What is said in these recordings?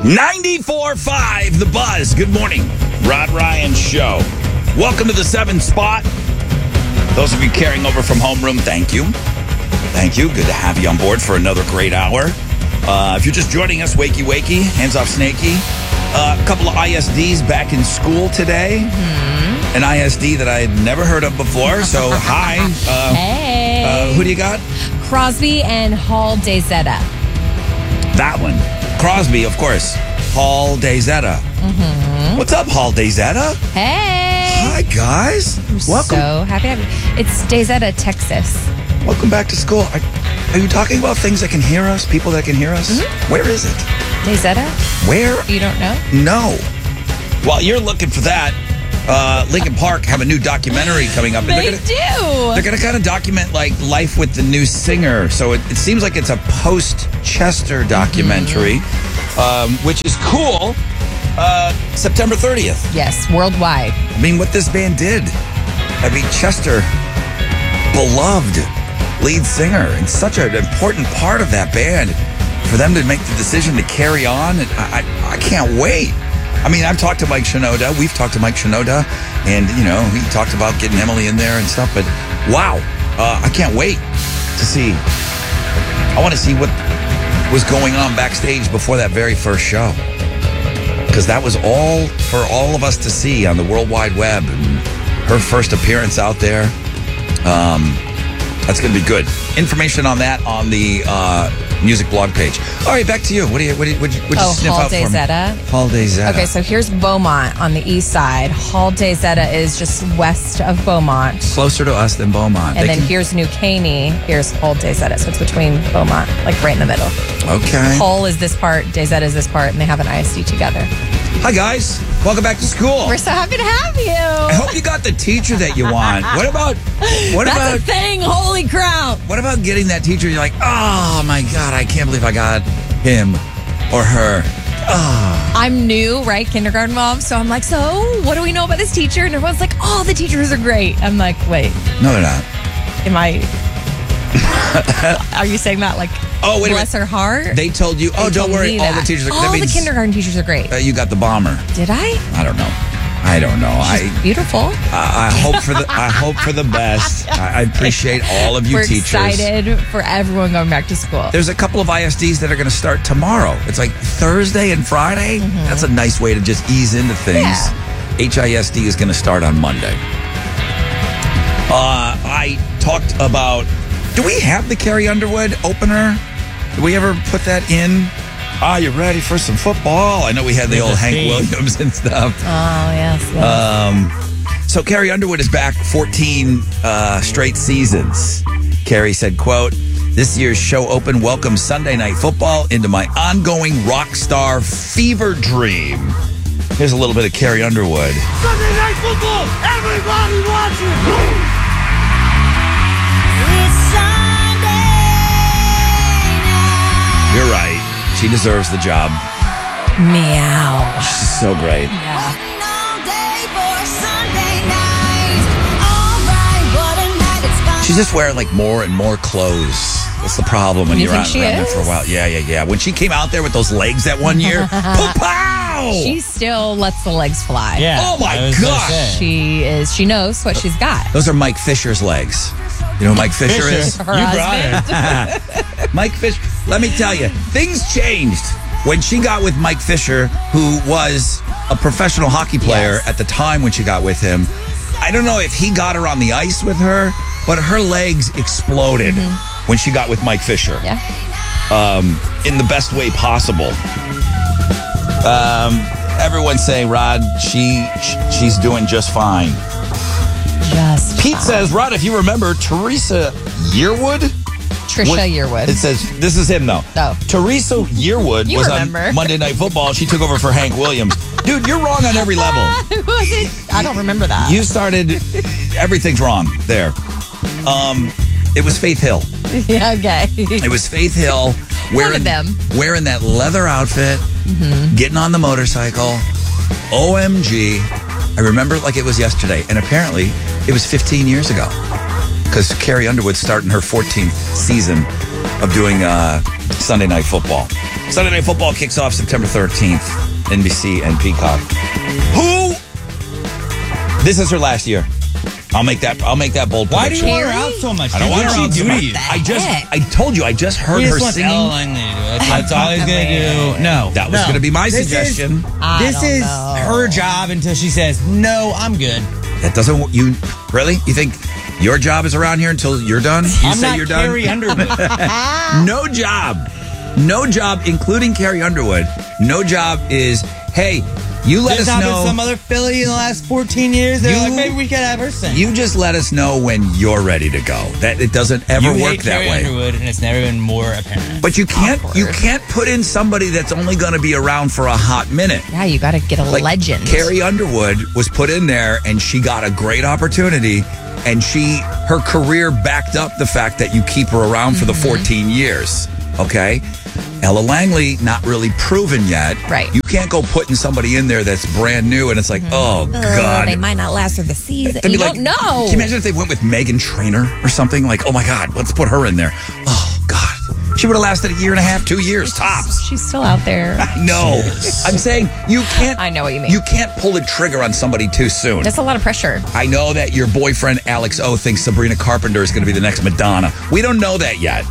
94.5 The Buzz. Good morning. Rod Ryan Show. Welcome to the 7th spot. Those of you carrying over from homeroom, thank you. Thank you. Good to have you on board for another great hour. If you're just joining us, wakey, wakey, hands off Snakey. A couple of ISDs back in school today. An ISD that I had never heard of before. So, hi. Hey. Who do you got? Crosby and Hall Dezetta. That one. Crosby, of course. Hall Dezetta. What's up, Hall Dezetta? Hey. Hi, guys. Welcome. So happy to have you. It's Dezetta, Texas. Welcome back to school. Are you talking about things that can hear us? People that can hear us? Where is it? Dezetta? Where? You don't know? No. While you're looking for that, Lincoln Park have a new documentary coming up. They do. They're going to kind of document like life with the new singer. So it seems like it's a post-Chester documentary, which is cool. September 30th. Yes, worldwide. I mean, what this band did. I mean, Chester, beloved lead singer and such an important part of that band. For them to make the decision to carry on, I can't wait. I mean, I've talked to Mike Shinoda. We've talked to Mike Shinoda. And, you know, he talked about getting Emily in there and stuff. But, wow, I can't wait to see. I want to see what was going on backstage before that very first show. Because that was all for all of us to see on the World Wide Web. And her first appearance out there. That's going to be good. Information on that on the music blog page. All right, back to you. What you sniff Hall out for me? Dezetta. Hall Dezetta. Okay, so here's Beaumont on the east side. Hall Dezetta is just west of Beaumont. Closer to us than Beaumont. And then here's New Caney. Here's Hall Dezetta. So it's between Beaumont, like right in the middle. Okay. Hall is this part, Dezetta is this part, and they have an ISD together. Hi, guys. Welcome back to school. We're so happy to have you. I hope you got the teacher that you want. What about That's a thing. Holy crap. what about getting that teacher you're like, oh my God, I can't believe I got him or her. Oh. I'm new, right? Kindergarten mom. So I'm like, so what do we know about this teacher? And everyone's like, oh, the teachers are great. I'm like, wait, No, they're not. am I? Are you saying that like, Oh, wait a bless her heart? They told you, oh, They don't told worry, me all that. the teachers are All the kindergarten teachers are great. You got the bomber. Did I? I don't know. She's beautiful. I hope for the best. I appreciate all of you We're teachers. excited for everyone going back to school. There's a couple of ISDs that are going to start tomorrow. It's like Thursday and Friday. That's a nice way to just ease into things. Yeah. HISD is going to start on Monday. I talked about, do we have the Carrie Underwood opener? Did we ever put that in? You ready for some football? I know we had the old Hank Williams and stuff. Oh, yes. So Carrie Underwood is back 14 straight seasons. Carrie said, quote, "This year's show open welcomes Sunday Night Football into my ongoing rock star fever dream." Here's a little bit of Carrie Underwood. Sunday Night Football, everybody watch it! It's Sunday night. You're right. She deserves the job. Meow. She's so great. She's just wearing like more and more clothes. That's the problem when You you're think around she there is? for a while. Yeah. When she came out there with those legs that one year, pow! She still lets the legs fly. Yeah. Oh my I was gonna gosh. say. She knows what she's got. Those are Mike Fisher's legs. You know who Mike Fisher is? Her You brought husband. her. Mike Fisher. Let me tell you, things changed when she got with Mike Fisher, who was a professional hockey player Yes. at the time when she got with him. I don't know if he got her on the ice with her, but her legs exploded when she got with Mike Fisher. Yeah. In the best way possible. Everyone's saying, Rod, she's doing just fine. Just Pete fine. says, Rod, if you remember, Teresa Yearwood. Trisha Yearwood. It says, this is him, though. Oh. Teresa Yearwood You was remember. on Monday Night Football. She took over for Hank Williams. Dude, you're wrong on every level. Was it? I don't remember that. You started, everything's wrong there. It was Faith Hill. Yeah, okay. It was Faith Hill One of them. wearing that leather outfit, getting on the motorcycle. OMG. I remember it like it was yesterday. And apparently, it was 15 years ago. Because Carrie Underwood's starting her 14th season of doing Sunday Night Football. Sunday Night Football kicks off September 13th. NBC and Peacock. This is her last year. I'll make that bold prediction. Why do you want her out so much? I don't want her out so much. You? I told you, I just heard her singing. That's all he's going to do. No. That was going to be my suggestion. This is her job until she says, no, I'm good. That doesn't, you think your job is around here until you're done? I'm not Carrie Underwood. No job, including Carrie Underwood. No job is, hey, you let us know. There's not been some other Philly in the last 14 years. They're like, maybe we could have her sing. You just let us know when you're ready to go. That it doesn't ever work that way. Carrie Underwood, and it's never been more apparent. But you can't put in somebody that's only going to be around for a hot minute. Yeah, you got to get a legend. Carrie Underwood was put in there, and she got a great opportunity, and her career backed up the fact that you keep her around for the 14 years. Okay? Ella Langley, not really proven yet. Right. You can't go putting somebody in there that's brand new, and it's like, oh, God. They might not last through the season. You don't know. Can you imagine if they went with Meghan Trainor or something? Like, oh, my God, let's put her in there. Oh, God. She would have lasted a year and a half, 2 years, tops. She's still out there. I know. I'm saying you can't. I know what you mean. You can't pull the trigger on somebody too soon. That's a lot of pressure. I know that your boyfriend, Alex O, thinks Sabrina Carpenter is going to be the next Madonna. We don't know that yet.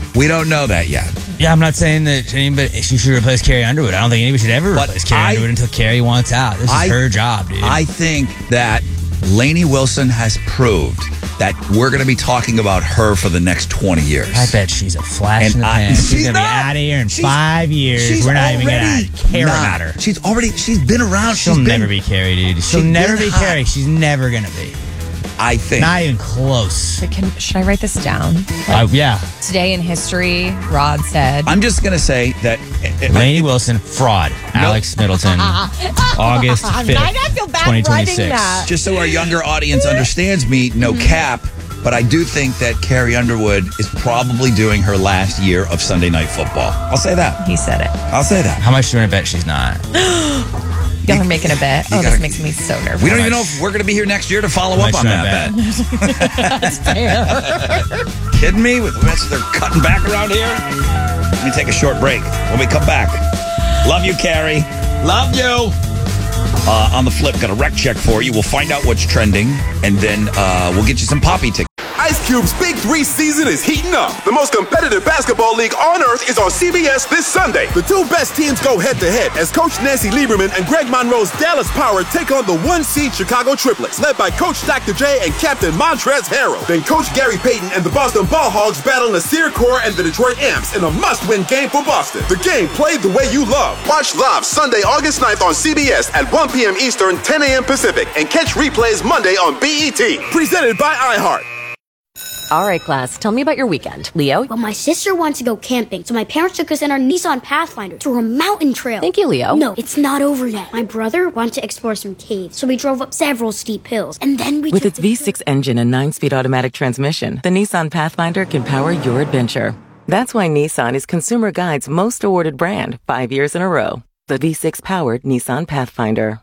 Yeah, I'm not saying that she should replace Carrie Underwood. I don't think anybody should ever replace Carrie Underwood until Carrie wants out. This is her job, dude. I think that Lainey Wilson has proved that we're going to be talking about her for the next 20 years. I bet she's a flash in the pan. She's going to be out of here in 5 years. We're not even going to care about her. She's been around. She'll never be Carrie, dude. She'll never be Carrie. She's never going to be. I think. Not even close. Should I write this down? Yeah. Today in history, Rod said. I'm just going to say that. Lainey Wilson, fraud. Nope. Alex Middleton, August 5th, I feel bad 2026. That. Just so our younger audience understands me, no cap, but I do think that Carrie Underwood is probably doing her last year of Sunday Night Football. I'll say that. He said it. I'll say that. How much do you want to bet she's not? Y'all are making a bet. This makes me so nervous. We don't even know if we're going to be here next year to follow up on that bet. That's fair. Kidding me? They're cutting back around here? Let me take a short break. When we come back, love you, Carrie. Love you. On the flip, got a rec check for you. We'll find out what's trending, and then we'll get you some Poppy tickets. Ice Cube's Big 3 season is heating up. The most competitive basketball league on earth is on CBS this Sunday. The two best teams go head-to-head as Coach Nancy Lieberman and Greg Monroe's Dallas Power take on the one-seed Chicago Triplets, led by Coach Dr. J and Captain Montrezl Harrell. Then Coach Gary Payton and the Boston Ball Hogs battle Nasir Kaur and the Detroit Amps in a must-win game for Boston. The game played the way you love. Watch live Sunday, August 9th on CBS at 1 p.m. Eastern, 10 a.m. Pacific, and catch replays Monday on BET. Presented by iHeart. All right, class, tell me about your weekend. Leo? Well, my sister wanted to go camping, so my parents took us in our Nissan Pathfinder to a mountain trail. Thank you, Leo. No, it's not over yet. My brother wanted to explore some caves, so we drove up several steep hills, and then we With its V6 engine and 9-speed automatic transmission, the Nissan Pathfinder can power your adventure. That's why Nissan is Consumer Guide's most awarded brand 5 years in a row. The V6-powered Nissan Pathfinder.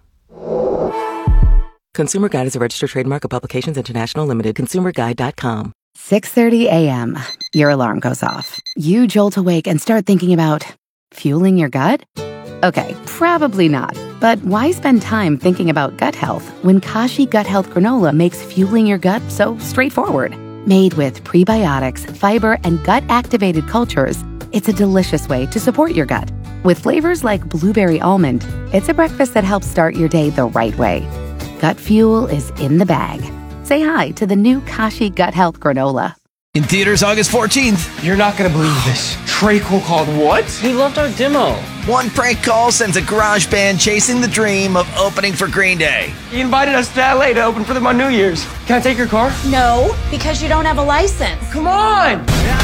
Consumer Guide is a registered trademark of Publications International Limited. ConsumerGuide.com. 6:30 a.m. Your alarm goes off. You jolt awake and start thinking about fueling your gut? Okay, probably not. But why spend time thinking about gut health when Kashi Gut Health Granola makes fueling your gut so straightforward? Made with prebiotics, fiber, and gut-activated cultures, it's a delicious way to support your gut. With flavors like blueberry almond, it's a breakfast that helps start your day the right way. Gut fuel is in the bag. Say hi to the new Kashi Gut Health Granola. In theaters August 14th. You're not going to believe this. Trey Cole called what? He loved our demo. One prank call sends a garage band chasing the dream of opening for Green Day. He invited us to LA to open for them on New Year's. Can I take your car? No, because you don't have a license. Come on!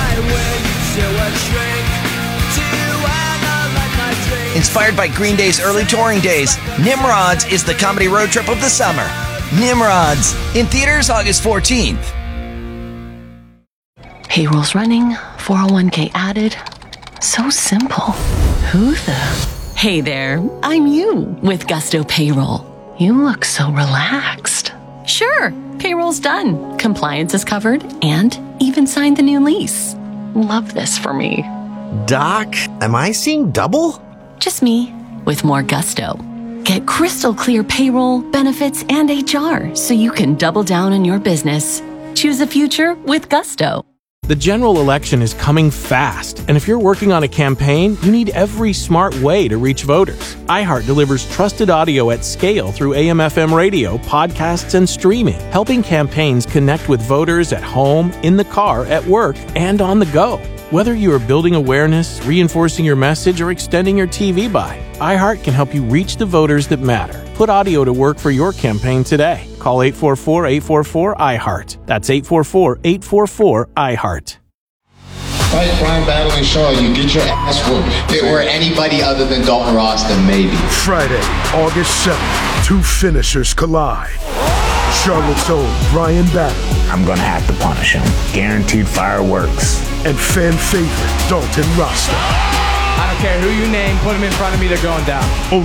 Inspired by Green Day's early touring days, Nimrods is the comedy road trip of the summer. Nimrods, in theaters August 14th. Payroll's running, 401k added. So simple. Who the? Hey there, I'm you with Gusto Payroll. You look so relaxed. Sure, payroll's done. Compliance is covered and even signed the new lease. Love this for me. Doc, Am I seeing double? Just me, with more gusto. Get crystal clear payroll, benefits, and HR so you can double down on your business. Choose a future with gusto. The general election is coming fast, and if you're working on a campaign, you need every smart way to reach voters. iHeart delivers trusted audio at scale through AM/FM radio, podcasts, and streaming, helping campaigns connect with voters at home, in the car, at work, and on the go. Whether you are building awareness, reinforcing your message, or extending your TV buy, iHeart can help you reach the voters that matter. Put audio to work for your campaign today. Call 844-844-iHeart. That's 844-844-iHeart. Fight Brian Battling Shaw, you get your ass whooped. If it were anybody other than Dalton Ross, then maybe. Friday, August 7th, two finishers collide. Charlotte's own Brian Battling. I'm gonna have to punish him. Guaranteed fireworks. And fan favorite Dalton Ross. I don't care who you name, put him in front of me, they're going down.